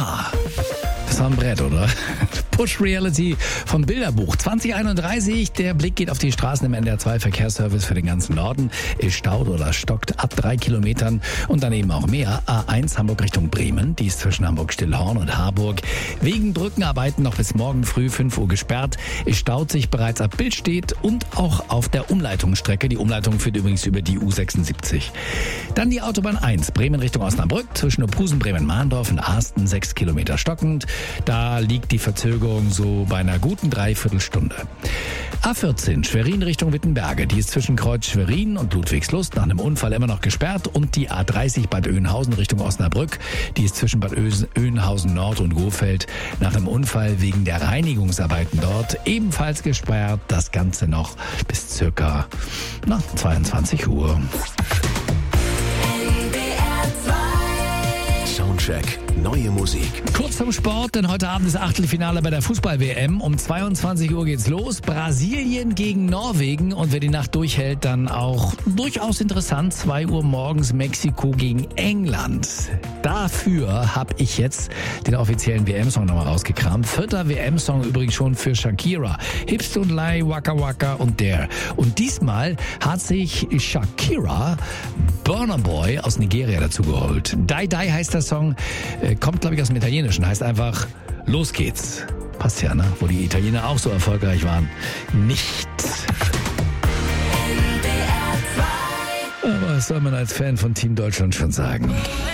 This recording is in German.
Aha. Das war ein Brett, oder? Push Reality vom Bilderbuch 2031. Der Blick geht auf die Straßen im NDR2 Verkehrsservice für den ganzen Norden. Ist staut oder stockt ab 3 Kilometern und daneben auch mehr. A1 Hamburg Richtung Bremen. Die ist zwischen Hamburg-Stillhorn und Harburg. Wegen Brückenarbeiten noch bis morgen früh 5 Uhr gesperrt. Es staut sich bereits ab Billstedt und auch auf der Umleitungsstrecke. Die Umleitung führt übrigens über die U76. Dann die Autobahn 1 Bremen Richtung Osnabrück. Zwischen Ophusen, Bremen-Mahndorf und Ahsten 6 Kilometer stockend. Da liegt die Verzögerung so bei einer guten Dreiviertelstunde. A14 Schwerin Richtung Wittenberge. Die ist zwischen Kreuz Schwerin und Ludwigslust nach einem Unfall immer noch gesperrt. Und die A30 Bad Oeynhausen Richtung Osnabrück. Die ist zwischen Bad Oeynhausen Nord und Gohfeld nach einem Unfall wegen der Reinigungsarbeiten dort ebenfalls gesperrt. Das Ganze noch bis circa 22 Uhr. Soundcheck. Neue Musik. Kurz zum Sport, denn heute Abend ist Achtelfinale bei der Fußball-WM. Um 22 Uhr geht's los. Brasilien gegen Norwegen. Und wer die Nacht durchhält, dann auch durchaus interessant. 2 Uhr morgens Mexiko gegen England. Dafür habe ich jetzt den offiziellen WM-Song nochmal rausgekramt. 4. WM-Song übrigens schon für Shakira. Hips Don't Lie, Waka Waka und Dare. Und diesmal hat sich Shakira Burna Boy aus Nigeria dazu geholt. Die Die heißt der Song, kommt glaube ich aus dem Italienischen, heißt einfach Los geht's. Passt ja, ne? Wo die Italiener auch so erfolgreich waren. Nicht. Aber was soll man als Fan von Team Deutschland schon sagen?